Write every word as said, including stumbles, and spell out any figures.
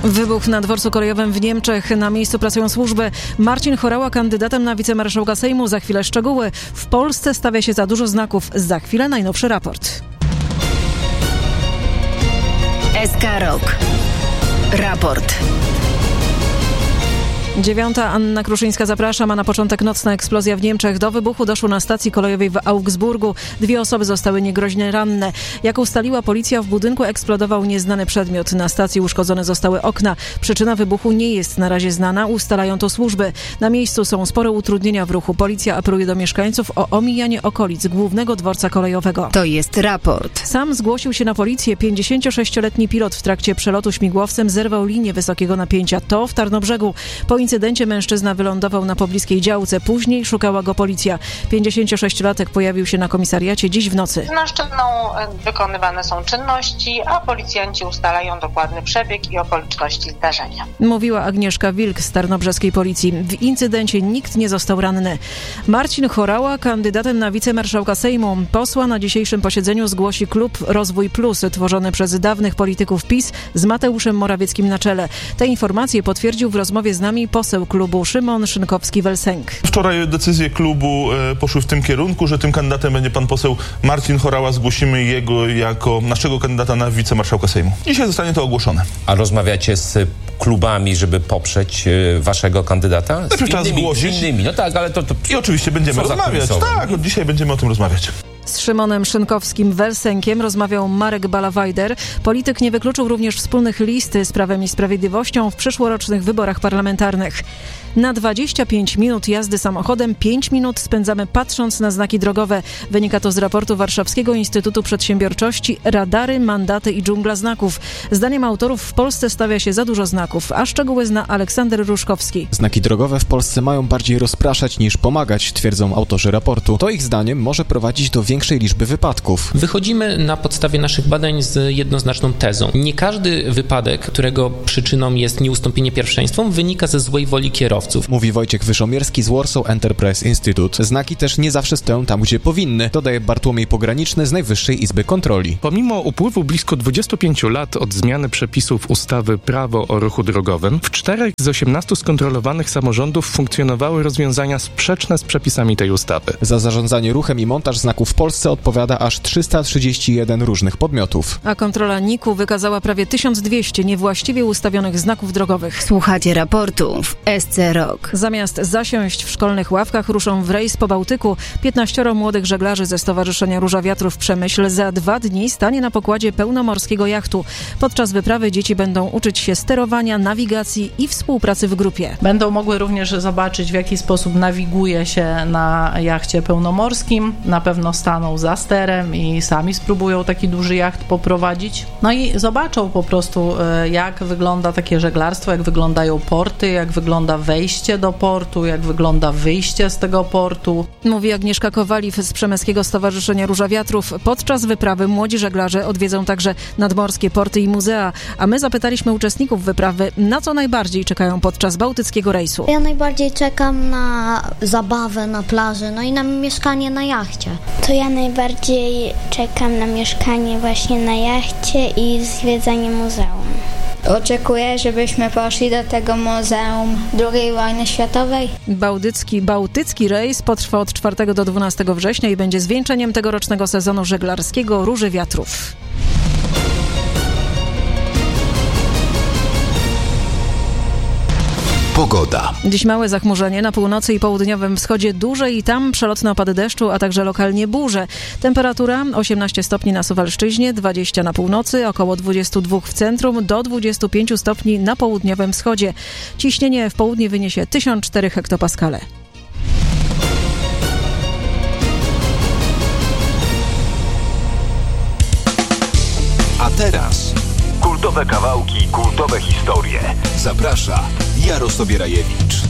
Wybuch na dworcu kolejowym w Niemczech. Na miejscu pracują służby. Marcin Horała kandydatem na wicemarszałka Sejmu. Za chwilę szczegóły. W Polsce stawia się za dużo znaków. Za chwilę najnowszy raport. S K Rok. Raport. Dziewiąta, Anna Kruszyńska, zapraszam, a na początek nocna eksplozja w Niemczech. Do wybuchu doszło na stacji kolejowej w Augsburgu. Dwie osoby zostały niegroźnie ranne. Jak ustaliła policja, w budynku eksplodował nieznany przedmiot. Na stacji uszkodzone zostały okna. Przyczyna wybuchu nie jest na razie znana, ustalają to służby. Na miejscu są spore utrudnienia w ruchu. Policja apeluje do mieszkańców o omijanie okolic głównego dworca kolejowego. To jest raport. Sam zgłosił się na policję. pięćdziesięciosześcioletni pilot w trakcie przelotu śmigłowcem zerwał linię wysokiego napięcia. To w Tarnobrzegu. Po incydencie mężczyzna wylądował na pobliskiej działce. Później szukała go policja. pięćdziesięciosześciolatek pojawił się na komisariacie dziś w nocy. Z naszczyną wykonywane są czynności, a policjanci ustalają dokładny przebieg i okoliczności zdarzenia. Mówiła Agnieszka Wilk z tarnobrzeskiej policji. W incydencie nikt nie został ranny. Marcin Horała kandydatem na wicemarszałka Sejmu. Posła na dzisiejszym posiedzeniu zgłosi klub Rozwój Plus, tworzony przez dawnych polityków PiS z Mateuszem Morawieckim na czele. Te informacje potwierdził w rozmowie z nami poseł klubu Szymon Szynkowski-Welsenk. Wczoraj decyzje klubu e, poszły w tym kierunku, że tym kandydatem będzie pan poseł Marcin Horała. Zgłosimy jego jako naszego kandydata na wicemarszałka Sejmu. Dzisiaj zostanie to ogłoszone. A rozmawiacie z klubami, żeby poprzeć e, waszego kandydata? Z Trzeba zgłosić. Z innymi, no tak, ale to... to I oczywiście będziemy rozmawiać. Tak, od dzisiaj będziemy o tym rozmawiać. Z Szymonem Szynkowskim-Welsenkiem rozmawiał Marek Ballawajder. Polityk nie wykluczył również wspólnych list z Prawem i Sprawiedliwością w przyszłorocznych wyborach parlamentarnych. Na dwadzieścia pięć minut jazdy samochodem pięć minut spędzamy patrząc na znaki drogowe. Wynika to z raportu Warszawskiego Instytutu Przedsiębiorczości Radary, mandaty i dżungla znaków. Zdaniem autorów w Polsce stawia się za dużo znaków, a szczegóły zna Aleksander Ruszkowski. Znaki drogowe w Polsce mają bardziej rozpraszać niż pomagać, twierdzą autorzy raportu. To ich zdaniem może prowadzić do większej liczby wypadków. Wychodzimy na podstawie naszych badań z jednoznaczną tezą. Nie każdy wypadek, którego przyczyną jest nieustąpienie pierwszeństwom, wynika ze złej woli kierowców. Mówi Wojciech Wyszomierski z Warsaw Enterprise Institute. Znaki też nie zawsze stoją tam, gdzie powinny, dodaje Bartłomiej Pograniczny z Najwyższej Izby Kontroli. Pomimo upływu blisko dwudziestu pięciu lat od zmiany przepisów ustawy Prawo o ruchu drogowym, w czterech z osiemnastu skontrolowanych samorządów funkcjonowały rozwiązania sprzeczne z przepisami tej ustawy. Za zarządzanie ruchem i montaż znaków w Polsce odpowiada aż trzysta trzydzieści jeden różnych podmiotów. A kontrola N I K-u wykazała prawie tysiąc dwieście niewłaściwie ustawionych znaków drogowych. Słuchacie raportu w S C Rok. Zamiast zasiąść w szkolnych ławkach, ruszą w rejs po Bałtyku. piętnaścioro młodych żeglarzy ze Stowarzyszenia Róża Wiatrów Przemyśl za dwa dni stanie na pokładzie pełnomorskiego jachtu. Podczas wyprawy dzieci będą uczyć się sterowania, nawigacji i współpracy w grupie. Będą mogły również zobaczyć, w jaki sposób nawiguje się na jachcie pełnomorskim. Na pewno staną za sterem i sami spróbują taki duży jacht poprowadzić. No i zobaczą po prostu, jak wygląda takie żeglarstwo, jak wyglądają porty, jak wygląda wejście do portu, jak wygląda wyjście z tego portu. Mówi Agnieszka Kowaliw z Przemyskiego Stowarzyszenia Róża Wiatrów. Podczas wyprawy młodzi żeglarze odwiedzą także nadmorskie porty i muzea, a my zapytaliśmy uczestników wyprawy, na co najbardziej czekają podczas bałtyckiego rejsu. Ja najbardziej czekam na zabawę na plaży, no i na mieszkanie na jachcie. To ja najbardziej czekam na mieszkanie właśnie na jachcie i zwiedzanie muzeum. Oczekuję, żebyśmy poszli do tego Muzeum drugiej wojny światowej. Bałtycki, Bałtycki rejs potrwa od czwartego do dwunastego września i będzie zwieńczeniem tegorocznego sezonu żeglarskiego Róży Wiatrów. Pogoda. Dziś małe zachmurzenie na północy i południowym wschodzie, duże i tam przelotne opady deszczu, a także lokalnie burze. Temperatura osiemnaście stopni na Suwalszczyźnie, dwadzieścia na północy, około dwadzieścia dwa w centrum, do dwudziestu pięciu stopni na południowym wschodzie. Ciśnienie w południe wyniesie tysiąc cztery hektopaskale. A teraz kultowe kawałki, kultowe historie. Zaprasza Jarosław Bierajewicz.